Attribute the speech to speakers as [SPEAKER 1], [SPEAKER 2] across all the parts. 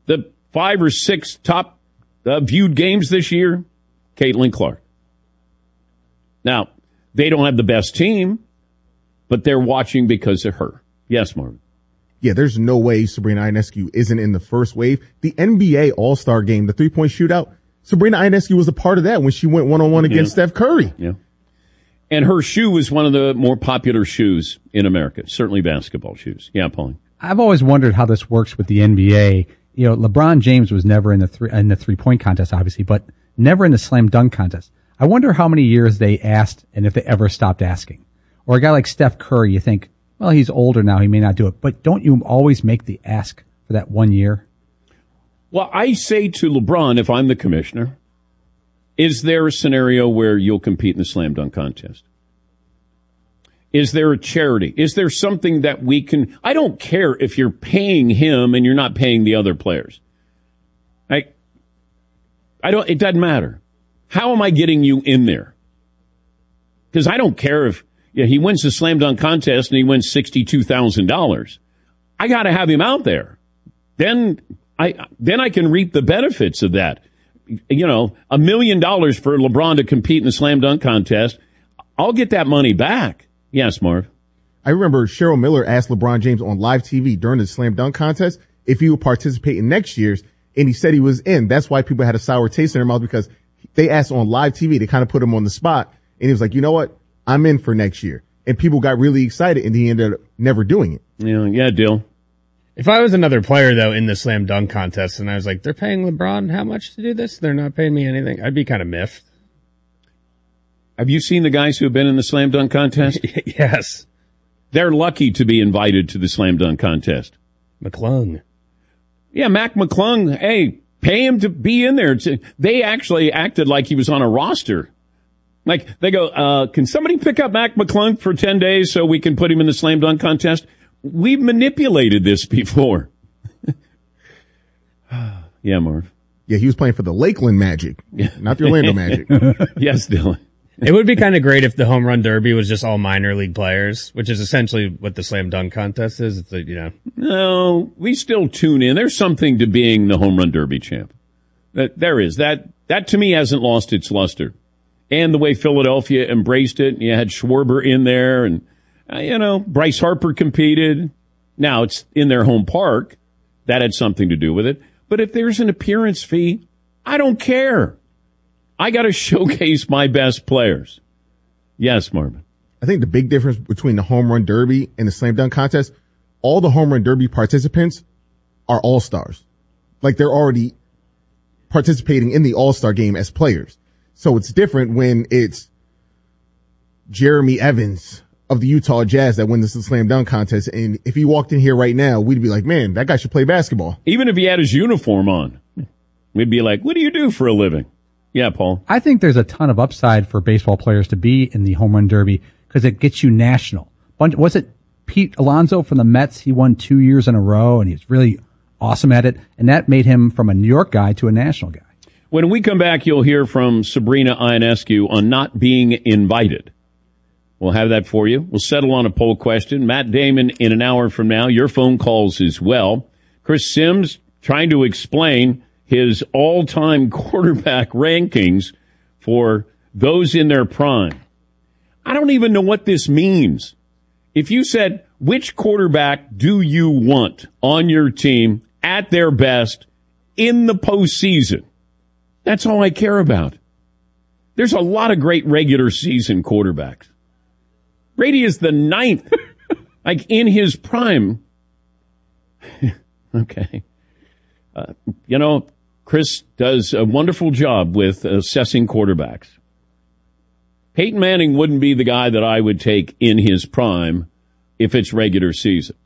[SPEAKER 1] the 5 or 6 top viewed games this year, Caitlin Clark. Now, they don't have the best team, but they're watching because of her. Yes, Marvin.
[SPEAKER 2] Yeah, there's no way Sabrina Ionescu isn't in the first wave. The NBA All-Star game, the three-point shootout, Sabrina Ionescu was a part of that when she went one-on-one against Steph Curry.
[SPEAKER 1] Yeah. And her shoe was one of the more popular shoes in America, certainly basketball shoes. Yeah, Pauline.
[SPEAKER 3] I've always wondered how this works with the NBA. You know, LeBron James was never in the three-point contest, obviously, but never in the slam dunk contest. I wonder how many years they asked and if they ever stopped asking. Or a guy like Steph Curry, you think, well, he's older now, he may not do it. But don't you always make the ask for that 1 year?
[SPEAKER 1] Well, I say to LeBron, if I'm the commissioner, is there a scenario where you'll compete in the slam dunk contest? Is there a charity? Is there something that we can... I don't care if you're paying him and you're not paying the other players. It doesn't matter. How am I getting you in there? Because I don't care if he wins the slam dunk contest and he wins $62,000. I got to have him out there. Then I can reap the benefits of that. You know, $1 million for LeBron to compete in the slam dunk contest. I'll get that money back. Yes, Marv.
[SPEAKER 2] I remember Cheryl Miller asked LeBron James on live TV during the slam dunk contest if he would participate in next year's, and he said he was in. That's why people had a sour taste in their mouth, because they asked on live TV. They kind of put him on the spot, and he was like, you know what? I'm in for next year. And people got really excited, and he ended up never doing it.
[SPEAKER 1] Yeah, Dill.
[SPEAKER 4] If I was another player, though, in the slam dunk contest, and I was like, they're paying LeBron how much to do this? They're not paying me anything. I'd be kind of miffed.
[SPEAKER 1] Have you seen the guys who have been in the slam dunk contest?
[SPEAKER 4] Yes.
[SPEAKER 1] They're lucky to be invited to the slam dunk contest.
[SPEAKER 4] McClung.
[SPEAKER 1] Yeah, Mac McClung. Hey, pay him to be in there. They actually acted like he was on a roster. Like, they go, can somebody pick up Mac McClung for 10 days so we can put him in the slam dunk contest? We've manipulated this before. Yeah, Marv.
[SPEAKER 2] Yeah, he was playing for the Lakeland Magic, not the Orlando Magic.
[SPEAKER 1] Yes, Dylan.
[SPEAKER 4] It would be kind of great if the home run derby was just all minor league players, which is essentially what the slam dunk contest is. It's like,
[SPEAKER 1] No, we still tune in. There's something to being the home run derby champ. There is. That to me hasn't lost its luster. And the way Philadelphia embraced it, you had Schwarber in there, and Bryce Harper competed. Now it's in their home park. That had something to do with it. But if there's an appearance fee, I don't care. I got to showcase my best players. Yes, Marvin.
[SPEAKER 2] I think the big difference between the home run derby and the slam dunk contest, all the home run derby participants are all-stars. Like, they're already participating in the all-star game as players. So it's different when it's Jeremy Evans of the Utah Jazz that win the slam dunk contest. And if he walked in here right now, we'd be like, man, that guy should play basketball.
[SPEAKER 1] Even if he had his uniform on, we'd be like, what do you do for a living? Yeah, Paul.
[SPEAKER 3] I think there's a ton of upside for baseball players to be in the home run derby because it gets you national. Was it Pete Alonso from the Mets? He won 2 years in a row, and he's really awesome at it. And that made him from a New York guy to a national guy.
[SPEAKER 1] When we come back, you'll hear from Sabrina Ionescu on not being invited. We'll have that for you. We'll settle on a poll question. Matt Damon in an hour from now. Your phone calls as well. Chris Sims trying to explain his all-time quarterback rankings for those in their prime. I don't even know what this means. If you said, which quarterback do you want on your team at their best in the postseason? That's all I care about. There's a lot of great regular season quarterbacks. Brady is the 9th, like in his prime. Okay. Chris does a wonderful job with assessing quarterbacks. Peyton Manning wouldn't be the guy that I would take in his prime if it's regular season.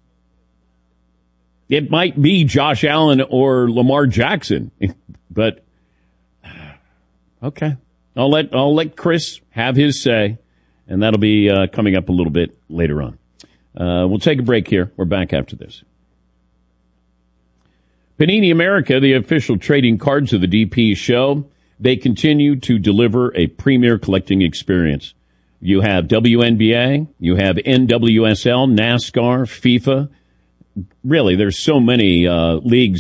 [SPEAKER 1] It might be Josh Allen or Lamar Jackson, but okay. I'll let Chris have his say, and that'll be coming up a little bit later on. We'll take a break here. We're back after this. Panini America, the official trading cards of the DP show, they continue to deliver a premier collecting experience. You have WNBA, you have NWSL, NASCAR, FIFA. Really, there's so many leagues